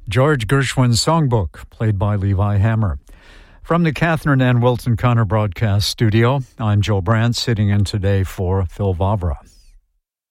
George Gershwin's Songbook, played by Levi Hammer. From the Catherine and Wilton Connor Broadcast Studio, I'm Joe Brandt, sitting in today for Phil Vavra.